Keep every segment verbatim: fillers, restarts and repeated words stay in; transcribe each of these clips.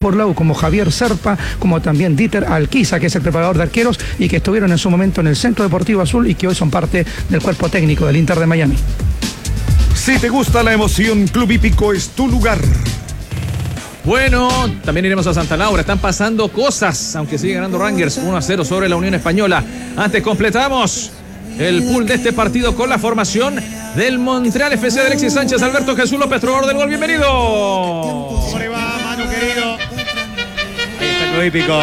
por la U, como Javier Serpa, como también Dieter Alquiza, que es el preparador de arqueros y que estuvieron en su momento en el Centro Deportivo Azul y que hoy son parte del cuerpo técnico del Inter de Miami. Si te gusta la emoción, Club Hípico es tu lugar. Bueno, también iremos a Santa Laura. Están pasando cosas, aunque sigue ganando Rangers uno a cero sobre la Unión Española. Antes completamos el pool de este partido con la formación del Montreal F C de Alexis Sánchez, Alberto Jesús López, trovador del gol. Bienvenido. ¿Cómo le va, Manu querido? Ahí está Club Hípico.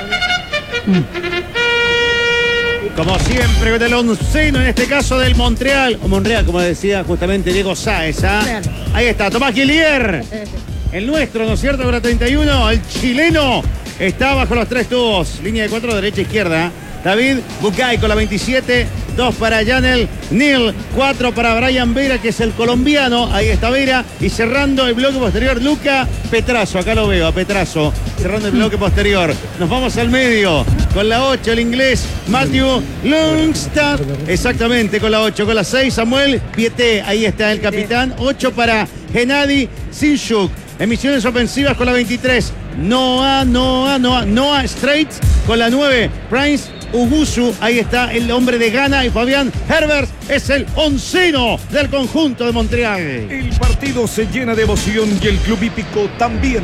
Como siempre, con el onceno, en este caso del Montreal. O Montreal, como decía justamente Diego Sáez. ¿eh? Ahí está, Tomás Guillier. El nuestro, ¿no es cierto? Con la treinta y uno, el chileno está bajo los tres tubos. Línea de cuatro, derecha, izquierda. David Bucay con la veintisiete. Dos para Janel Neal. Cuatro para Brian Vera, que es el colombiano. Ahí está Vera. Y cerrando el bloque posterior, Luca Petrazo. Acá lo veo, a Petrazo. Cerrando el bloque posterior. Nos vamos al medio. Con la ocho, el inglés Matthew Lundstad. Exactamente, con la ocho. Con la seis, Samuel Pieté. Ahí está el capitán. ocho para Gennady Sinchuk. En misiones ofensivas con la veintitrés, Noah, Noah, Noah, Noah Straits. Con la nueve, Prince Ugusu. Ahí está el hombre de Ghana. Y Fabián Herbert es el onceno del conjunto de Montreal. El partido se llena de emoción y el Club Hípico también.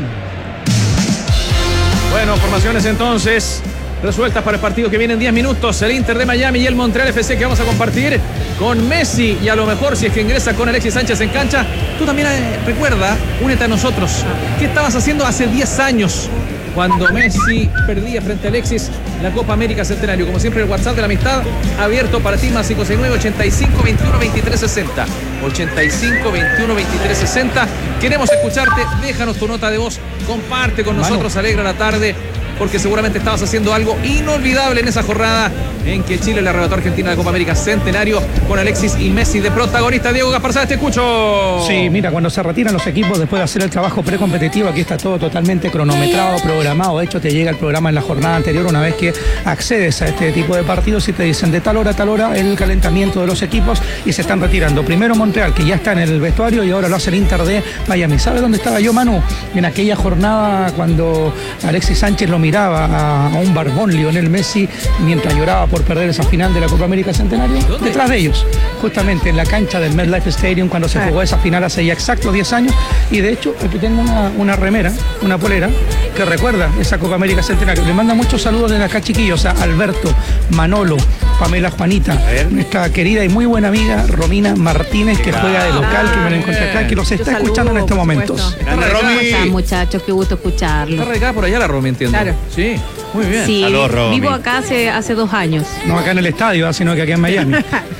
Bueno, formaciones entonces resueltas para el partido que viene en diez minutos. El Inter de Miami y el Montreal F C, que vamos a compartir con Messi. Y a lo mejor, si es que ingresa con Alexis Sánchez en cancha, tú también eh, recuerda, únete a nosotros. ¿Qué estabas haciendo hace diez años? Cuando Messi perdía frente a Alexis la Copa América Centenario. Como siempre, el WhatsApp de la amistad abierto para ti, más cinco seis nueve, ochenta y cinco, veintiuno, veintitrés, sesenta. ochenta y cinco, veintiuno, veintitrés, sesenta. Queremos escucharte, déjanos tu nota de voz, comparte con nosotros, Mano. Alegra la tarde, porque seguramente estabas haciendo algo inolvidable en esa jornada en que Chile le arrebató a Argentina la Copa América Centenario con Alexis y Messi de protagonista. Diego Gaspar, te escucho. Sí, mira, cuando se retiran los equipos después de hacer el trabajo precompetitivo, aquí está todo totalmente cronometrado, programado. De hecho, te llega el programa en la jornada anterior una vez que accedes a este tipo de partidos y te dicen de tal hora a tal hora el calentamiento de los equipos y se están retirando. Primero Montreal, que ya está en el vestuario, y ahora lo hace el Inter de Miami. ¿Sabes dónde estaba yo, Manu? En aquella jornada cuando Alexis Sánchez lo miraba a, a un barbón Lionel Messi mientras lloraba por perder esa final de la Copa América Centenario. ¿Dónde? Detrás de ellos, justamente en la cancha del MetLife Stadium, cuando se jugó esa final hace ya exactos diez años. Y de hecho aquí tengo una, una remera, una polera que recuerda esa Copa América Centenario. Le manda muchos saludos desde acá, chiquillos, a Alberto, Manolo, Pamela, Juanita, nuestra querida y muy buena amiga Romina Martínez, que juega de local, que me lo encontré acá, que los está saludo, escuchando en estos momentos. ¿Cómo están, muchachos? Qué gusto escucharlo. Está radicada por allá la Romy, entiendo. Claro. Sí, muy bien. Sí, Salud, Romy. vivo acá hace, hace dos años. No acá en el estadio, sino que aquí en Miami.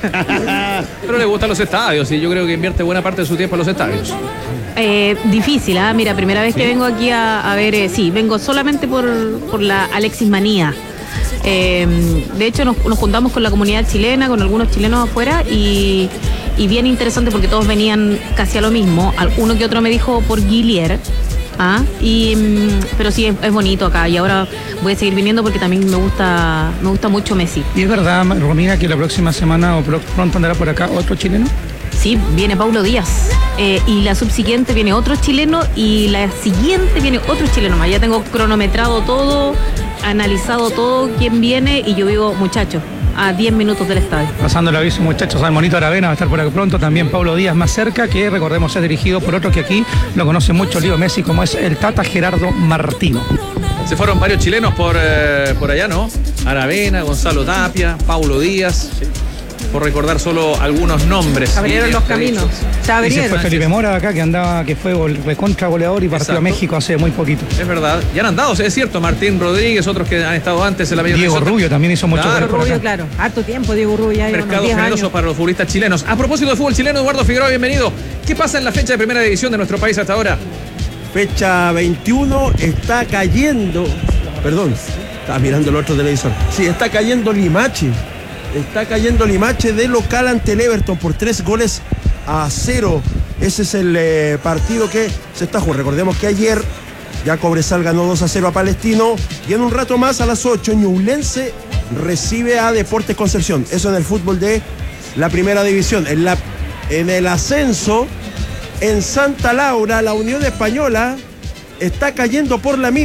Pero le gustan los estadios y yo creo que invierte buena parte de su tiempo en los estadios. Eh, difícil, ¿ah? ¿eh? Mira, primera vez ¿Sí? que vengo aquí a, a ver, eh, sí, vengo solamente por, por la Alexis Manía. Eh, de hecho, nos, nos juntamos con la comunidad chilena, con algunos chilenos afuera, y, y bien interesante porque todos venían casi a lo mismo. Uno que otro me dijo por Guillier. Ah, y, pero sí, es, es bonito acá, y ahora voy a seguir viniendo porque también me gusta me gusta mucho Messi. ¿Y es verdad, Romina, que la próxima semana o pronto andará por acá otro chileno? Sí, viene Paulo Díaz, eh, y la subsiguiente viene otro chileno, y la siguiente viene otro chileno más. Ya tengo cronometrado todo, analizado todo quién viene, y yo vivo, muchachos, a diez minutos del estadio. Pasando el aviso, muchachos, al Monito Aravena va a estar por aquí pronto, también Paulo Díaz más cerca, que recordemos es dirigido por otro que aquí lo conoce mucho Leo Messi, como es el Tata Gerardo Martino. Se fueron varios chilenos por, eh, por allá, ¿no? Aravena, Gonzalo Tapia, Paulo Díaz, por recordar solo algunos nombres. Se abrieron los caminos. Se abrieron. Y se fue Felipe Mora acá, que andaba, que fue recontra goleador y partió a México hace muy poquito. Es verdad. Ya han andado, es cierto. Martín Rodríguez, otros que han estado antes en la mayor. Diego Rubio también hizo mucho. Claro, Rubio, claro. Harto tiempo, Diego Rubio. Ya mercado generoso para los futbolistas chilenos. A propósito de fútbol chileno, Eduardo Figueroa, bienvenido. ¿Qué pasa en la fecha de primera división de nuestro país hasta ahora? Fecha veintiuno, está cayendo. Perdón, estaba mirando el otro televisor. Sí, está cayendo Limache. Está cayendo Limache de local ante el Everton por tres goles a cero. Ese es el eh, partido que se está jugando. Recordemos que ayer ya Cobresal ganó dos a cero a Palestino. Y en un rato más, a las ocho, Ñublense recibe a Deportes Concepción. Eso en el fútbol de la primera división. En, la, en el ascenso, en Santa Laura, la Unión Española está cayendo por la misma.